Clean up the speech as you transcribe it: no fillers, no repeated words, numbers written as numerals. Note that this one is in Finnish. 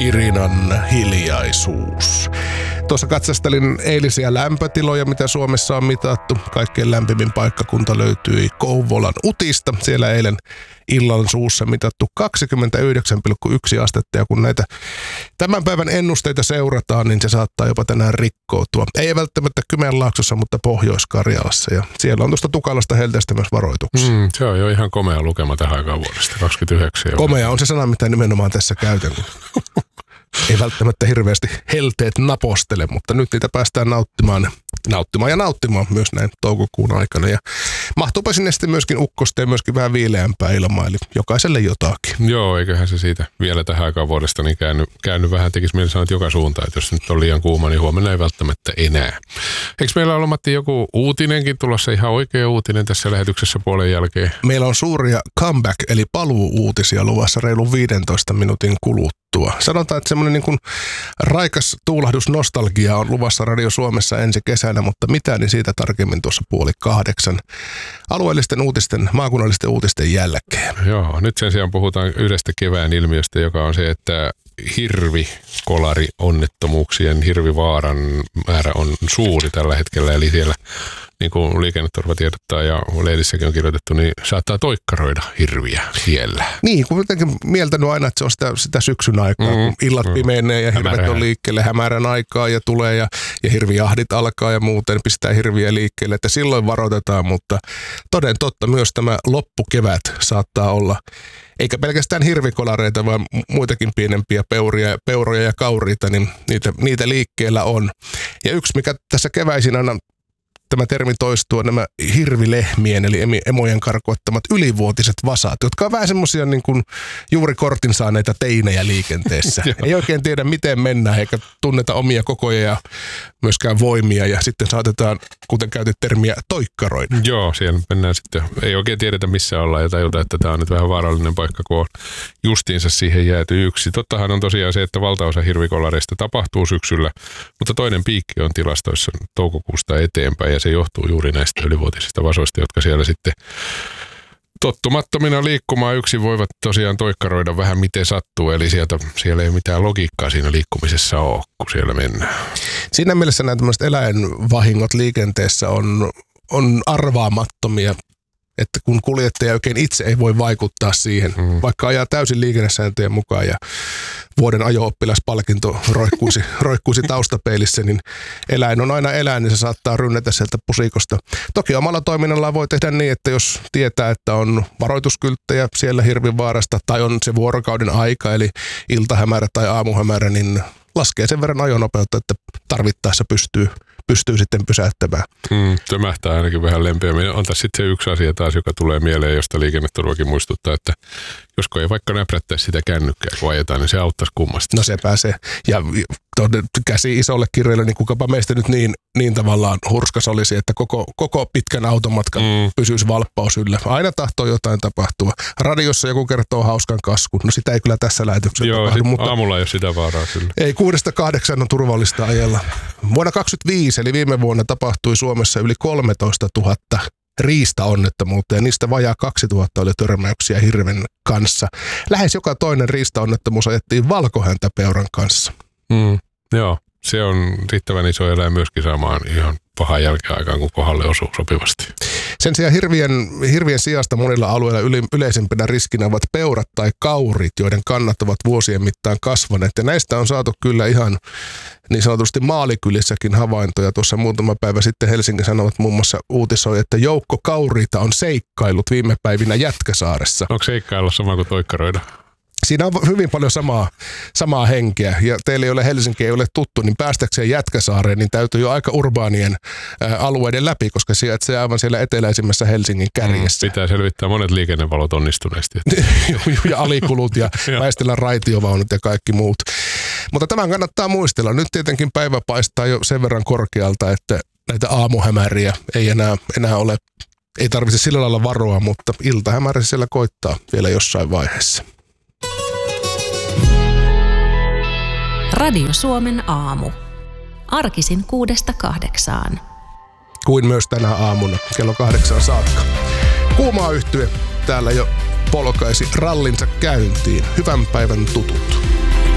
Irinan hiljaisuus. Tuossa katsastelin eilisiä lämpötiloja, mitä Suomessa on mitattu. Kaikkein lämpimin paikkakunta löytyi Kouvolan Utista. Siellä eilen illan suussa mitattu 29,1 astetta. Ja kun näitä tämän päivän ennusteita seurataan, niin se saattaa jopa tänään rikkoutua. Ei välttämättä Kymenlaaksossa, mutta Pohjois-Karjalassa. Ja siellä on tuosta tukalasta helteestä myös varoituksia. Se on jo ihan komea lukema tähän aikaan vuodesta, 29. Komea on se sana, mitä nimenomaan tässä käytän. Ei välttämättä hirveästi helteet napostele, mutta nyt niitä päästään nauttimaan myös näin toukokuun aikana. Ja mahtuupa sinne sitten myöskin ukkosta ja myöskin vähän viileämpää ilmaa, eli jokaiselle jotakin. Joo, eiköhän se siitä vielä tähän aikaan vuodesta niin käänny vähän, tekisi mieli sanoa joka suuntaan, että jos nyt on liian kuuma, niin huomenna ei välttämättä enää. Eikö meillä ollut, Matti, joku uutinenkin tulossa, ihan oikea uutinen tässä lähetyksessä puolen jälkeen? Meillä on suuria comeback, eli paluu-uutisia luvassa reilun 15 minuutin kuluttua. Sanotaan, että semmoinen niin kuin raikas tuulahdus nostalgia on luvassa Radio Suomessa ensi kesänä, mutta mitään niin siitä tarkemmin tuossa 7:30 alueellisten uutisten, maakunnallisten uutisten jälkeen. Joo, nyt sen sijaan puhutaan yhdestä kevään ilmiöstä, joka on se, että hirvikolari-onnettomuuksien, hirvivaaran määrä on suuri tällä hetkellä, eli siellä niin kuin Liikenneturva tiedottaa ja lehdissäkin on kirjoitettu, niin saattaa toikkaroida hirviä siellä. Niin, kun jotenkin mieltänyt aina, että se on sitä syksyn aikaa, kun illat pimeenee ja hirvet on liikkeelle hämärän aikaa ja tulee ja hirvijahdit alkaa ja muuten pistää hirviä liikkeelle, että silloin varoitetaan, mutta toden totta myös tämä loppukevät saattaa olla, eikä pelkästään hirvikolareita, vaan muitakin pienempiä peuroja ja kauriita, niin niitä liikkeellä on. Ja yksi, mikä tässä keväisin aina tämä termi toistuu, nämä hirvilehmien eli emojen karkoittamat ylivuotiset vasat, jotka on vähän semmoisia niin kuin juuri kortin saaneita teinejä liikenteessä. Ei oikein tiedä, miten mennään, eikä tunneta omia kokoja ja myöskään voimia, ja sitten saatetaan, kuten käytit termiä, toikkaroida. Joo, siellä mennään sitten, ei oikein tiedetä missä ollaan ja tajuta, että tämä on nyt vähän vaarallinen paikka, kun on justiinsa siihen jääty yksi. Tottahan on tosiaan se, että valtaosa hirvikolareista tapahtuu syksyllä, mutta toinen piikki on tilastoissa toukokuusta eteenpäin, ja se johtuu juuri näistä ylivuotisista vasoista, jotka siellä sitten tottumattomina liikkumaan yksin voivat tosiaan toikkaroida vähän miten sattuu, eli siellä ei mitään logiikkaa siinä liikkumisessa ole, kun siellä mennään. Siinä mielessä nämä tämmöiset eläinvahingot liikenteessä on arvaamattomia, että kun kuljettaja oikein itse ei voi vaikuttaa siihen, vaikka ajaa täysin liikennesääntöjen mukaan ja vuoden ajo-oppilaspalkinto roikkuisi taustapeilissä, niin eläin on aina eläin, niin se saattaa rynnätä sieltä pusikosta. Toki omalla toiminnallaan voi tehdä niin, että jos tietää, että on varoituskylttejä siellä hirvivaarasta tai on se vuorokauden aika, eli iltahämärä tai aamuhämärä, niin laskee sen verran ajonopeutta, että tarvittaessa pystyy sitten pysäyttämään. Tömähtää ainakin vähän lempeämmin. On tässä sitten se yksi asia taas, joka tulee mieleen, josta Liikenneturvakin muistuttaa, että josko ei vaikka näprättäisi sitä kännykkää, kun ajetaan, niin se auttaisi kummasti. No sepä se. Ja käsi isolle kirjalle, niin kukapa meistä nyt niin tavallaan hurskas olisi, että koko pitkän automatkan pysyisi valppaus yllä. Aina tahtoo jotain tapahtua. Radiossa joku kertoo hauskan kaskun. No sitä ei kyllä tässä lähetyksessä tapahdu. Mutta aamulla ei ole sitä vaaraa kyllä. Ei, 6-8 on turvallista ajella. Vuonna 2025, eli viime vuonna, tapahtui Suomessa yli 13 000 riistaonnettomuutta ja niistä vajaa 2000 oli törmäyksiä hirven kanssa. Lähes joka toinen riistaonnettomuus ajettiin valkohäntäpeuran kanssa. Joo, se on riittävän iso eläin myöskin saamaan ihan pahan jälkeen aikaan, kun kohdalle osuu sopivasti. Sen sijaan hirvien sijasta monilla alueilla yleisimpänä riskinä ovat peurat tai kaurit, joiden kannat ovat vuosien mittaan kasvaneet. Ja näistä on saatu kyllä ihan niin sanotusti maalikylissäkin havaintoja. Tuossa muutama päivä sitten Helsingin Sanomat muun muassa uutisoi, että joukko kauriita on seikkailut viime päivinä Jätkäsaaressa. Onko seikkailla sama kuin toikkaroida? Siinä on hyvin paljon samaa henkeä, ja teille, joille Helsinki ei ole tuttu, niin päästäkseen Jätkäsaareen, niin täytyy jo aika urbaanien alueiden läpi, koska sijaitsee aivan siellä eteläisimmässä Helsingin kärjessä. Pitää selvittää monet liikennevalot onnistuneesti. Ja alikulut ja väistellä raitiovaunut ja kaikki muut. Mutta tämän kannattaa muistella. Nyt tietenkin päivä paistaa jo sen verran korkealta, että näitä aamuhämäriä ei enää ole. Ei tarvitse sillä lailla varoa, mutta iltahämärä siellä koittaa vielä jossain vaiheessa. Radio Suomen aamu. Arkisin 6-8. Kuin myös tänä aamuna kello 8 saakka. Kuumaa yhtye täällä jo polkaisi rallinsa käyntiin. Hyvän päivän tutut.